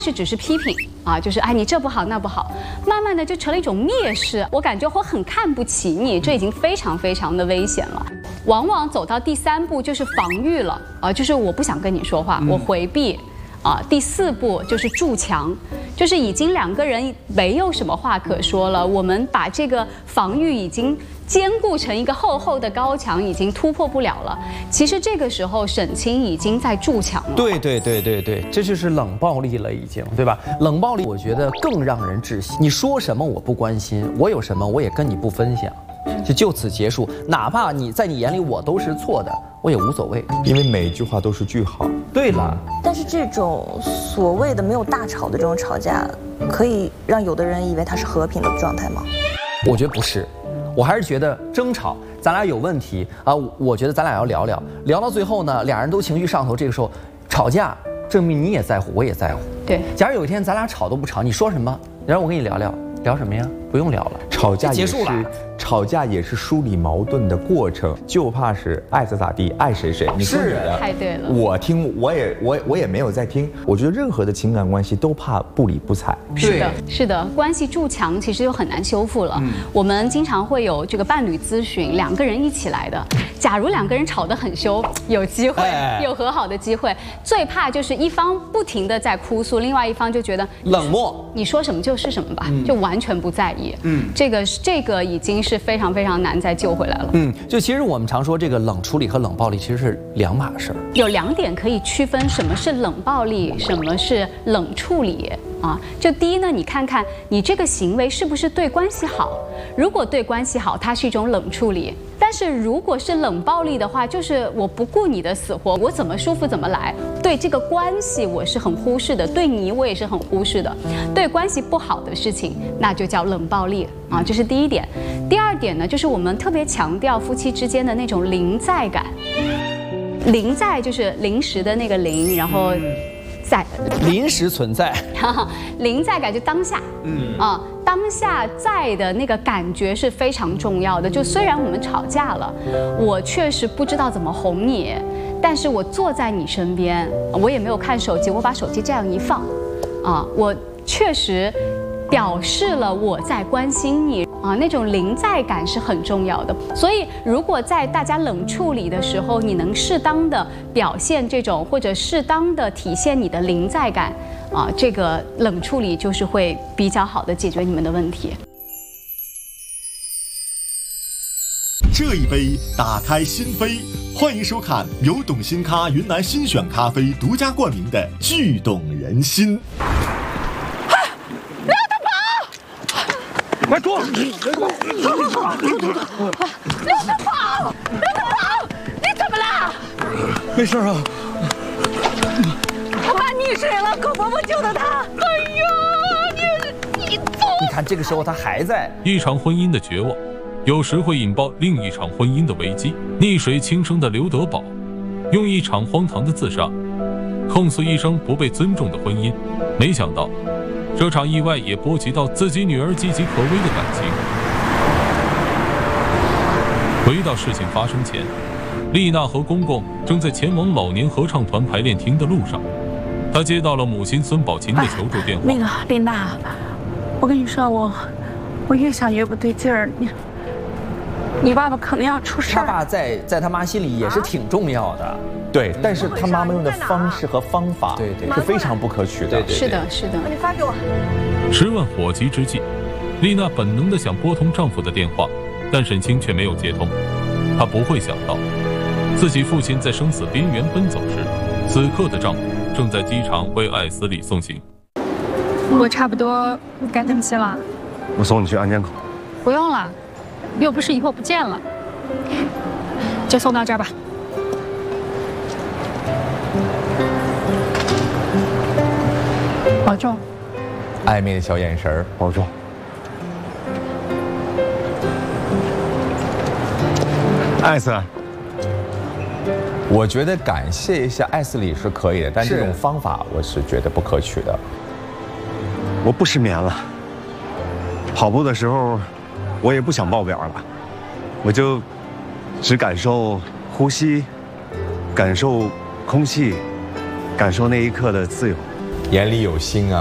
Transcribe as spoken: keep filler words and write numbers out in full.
是只是批评啊，就是哎你这不好那不好，慢慢的就成了一种蔑视。我感觉我很看不起你，这已经非常非常的危险了。往往走到第三步就是防御了啊，就是我不想跟你说话，我回避。啊，第四步就是筑墙，就是已经两个人没有什么话可说了，我们把这个防御已经坚固成一个厚厚的高墙，已经突破不了了。其实这个时候沈清已经在筑墙了。 对对对对对，这就是冷暴力了，已经，对吧？冷暴力我觉得更让人窒息。你说什么我不关心，我有什么我也跟你不分享，就就此结束。哪怕你在你眼里我都是错的，我也无所谓， 因为每一句话都是句号。 对了， 但是这种所谓的没有大吵的这种吵架，可以让有的人以为它是和平的状态吗？ 我觉得不是，我还是觉得争吵，咱俩有问题啊。我觉得咱俩要聊聊，聊到最后呢，俩人都情绪上头，这个时候吵架，证明你也在乎，我也在乎。 对， 假如有一天咱俩吵都不吵，你说什么？然后我跟你聊聊，聊什么呀？不用聊了， 吵架结束了。 吵架也是梳理矛盾的过程，就怕是爱咋咋地，爱谁谁。你说你的， 太对了。 我听，我也我我也没有在听。我觉得任何的情感关系都怕不理不睬。 是的，是的，关系筑墙其实就很难修复了。嗯、我们经常会有这个伴侣咨询，两个人一起来的。假如两个人吵得很凶，有机会有和好的机会。最怕就是一方不停的在哭诉，另外一方就觉得冷漠， 你说什么就是什么吧，嗯、就完全不在意。嗯，这个这个已经是非常非常难再救回来了。 嗯，就其实我们常说这个冷处理和冷暴力其实是两码事儿。 有两点可以区分什么是冷暴力，什么是冷处理啊。就第一呢，你看看你这个行为是不是对关系好。如果对关系好，它是一种冷处理。但是如果是冷暴力的话，就是我不顾你的死活，我怎么舒服怎么来。对这个关系我是很忽视的，对你我也是很忽视的。对关系不好的事情，那就叫冷暴力啊，这是第一点。第二点呢，就是我们特别强调夫妻之间的那种临在感。临在就是临时的那个临，然后在临时存在， 临在感就当下，嗯啊，当下在的那个感觉是非常重要的。就虽然我们吵架了，我确实不知道怎么哄你，但是我坐在你身边，我也没有看手机，我把手机这样一放，啊，我确实表示了我在关心你。啊，那种临在感是很重要的。所以，如果在大家冷处理的时候，你能适当的表现这种，或者适当的体现你的临在感，啊，这个冷处理就是会比较好的解决你们的问题。 这一杯打开心扉，欢迎收看由董新咖云南新选咖啡独家冠名的《剧动人心》。 快住！ 刘德宝，刘德宝，你怎么了？ 没事啊。 他妈溺水了，狗伯伯救的他。哎呀，你你走！ 你看这个时候他还在。 一场婚姻的绝望，有时会引爆另一场婚姻的危机。溺水轻生的刘德宝，用一场荒唐的自杀，控诉一生不被尊重的婚姻。没想到。这场意外也波及到自己女儿岌岌可危的感情。回到事情发生前，丽娜和公公正在前往老年合唱团排练厅的路上，她接到了母亲孙宝琴的求助电话。 那个丽娜，我跟你说，我我越想越不对劲儿，你你爸爸可能要出事儿。 他爸在在他妈心里也是挺重要的。 对，但是他妈妈用的方式和方法， 对对， 是非常不可取的。 对对， 是的，是的。 你发给我。 十万火急之际，丽娜本能地想拨通丈夫的电话，但沈清却没有接通。她不会想到，自己父亲在生死边缘奔走时，此刻的丈夫正在机场为艾斯里送行。 我差不多该登机了。 我送你去安检口。 不用了，又不是以后不见了，就送到这儿吧。保重。 暧昧的小眼神儿， 保重。艾斯， 我觉得感谢一下艾斯里是可以的，但这种方法我是觉得不可取的。 我不失眠了。跑步的时候，我也不想报表了，我就只感受呼吸，感受空气，感受那一刻的自由。 眼里有星啊。